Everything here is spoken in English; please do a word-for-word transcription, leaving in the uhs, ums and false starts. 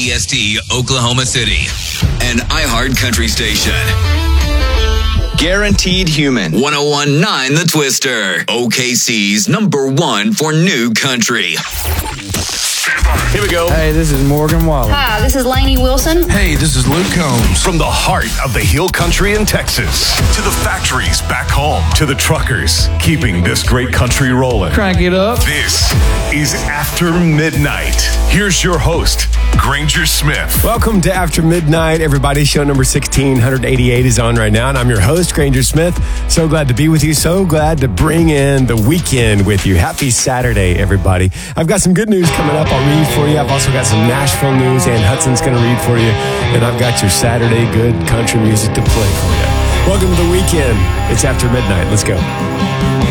D S T, Oklahoma City. An iHeart Country station. Guaranteed Human. one oh one point nine The Twister. O K C's number one for new country. Here we go. Hey, this is Morgan Wallen. Hi, this is Lainey Wilson. Hey, this is Luke Combs. From the heart of the Hill Country in Texas to the factories back home to the truckers keeping this great country rolling. Crank it up. This is After Midnight. Here's your host, Granger Smith. Welcome to After Midnight, everybody. Show number sixteen eighty-eight is on right now, and I'm your host, Granger Smith. So glad to be with you. So glad to bring in the weekend with you. Happy Saturday, everybody. I've got some good news coming up. I'll read for you. I've also got some Nashville news, and Hudson's going to read for you. And I've got your Saturday good country music to play for you. Welcome to the weekend. It's After Midnight. Let's go.